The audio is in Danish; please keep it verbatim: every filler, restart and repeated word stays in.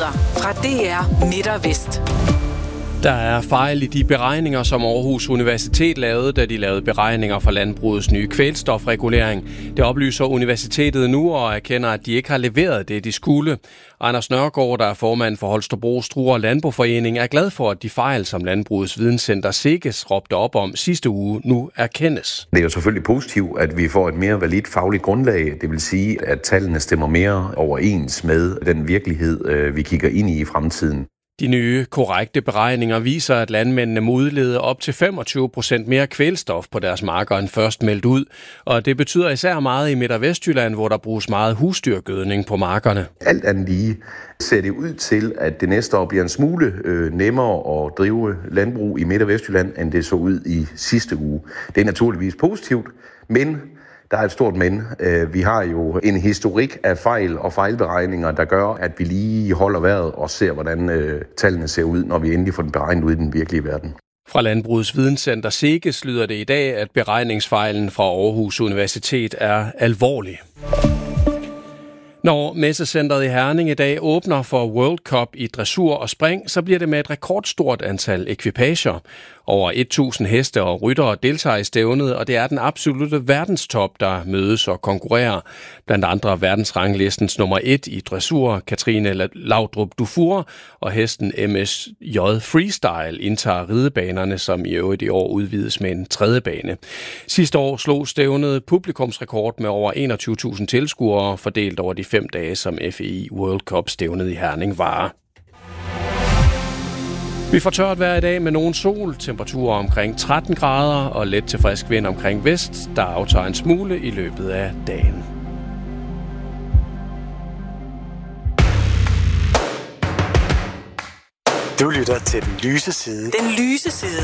Nyheder fra D R Midt og Vest. Der er fejl i de beregninger, som Aarhus Universitet lavede, da de lavede beregninger for landbrugets nye kvælstofregulering. Det oplyser universitetet nu og erkender, at de ikke har leveret det, de skulle. Anders Nørgaard, der er formand for Holstebro Struer Landboforening, er glad for, at de fejl, som Landbrugets Videnscenter SEGES råbte op om sidste uge, nu erkendes. Det er jo selvfølgelig positivt, at vi får et mere validt fagligt grundlag. Det vil sige, at tallene stemmer mere overens med den virkelighed, vi kigger ind i i fremtiden. De nye, korrekte beregninger viser, at landmændene må udlede op til femogtyve procent mere kvælstof på deres marker end først meldt ud. Og det betyder især meget i Midt- og Vestjylland, hvor der bruges meget husdyrgødning på markerne. Alt andet lige ser det ud til, at det næste år bliver en smule øh, nemmere at drive landbrug i Midt- og Vestjylland, end det så ud i sidste uge. Det er naturligvis positivt, men der er et stort men. Vi har jo en historik af fejl og fejlberegninger, der gør, at vi lige holder vejret og ser, hvordan tallene ser ud, når vi endelig får den beregnet ud i den virkelige verden. Fra Landbrugets Videnscenter SEGES lyder det i dag, at beregningsfejlen fra Aarhus Universitet er alvorlig. Når Messecentret i Herning i dag åbner for World Cup i dressur og spring, så bliver det med et rekordstort antal ekvipager. Over tusind heste og ryttere deltager i stævnet, og det er den absolutte verdenstop, der mødes og konkurrerer. Blandt andre verdensranglistens nummer et i dressur, Katrine Laudrup Dufour, og hesten M S J Freestyle indtager ridebanerne, som i øvrigt i år udvides med en tredje bane. Sidste år slog stævnet publikumsrekord med over enogtyve tusind tilskuere, fordelt over de fem dage, som F E I World Cup stævnet i Herning varer. Vi får tørt vejr i dag med nogen sol, temperaturer omkring tretten grader og let til frisk vind omkring vest, der aftager en smule i løbet af dagen. Du lytter til Den Lyse Side. Den Lyse Side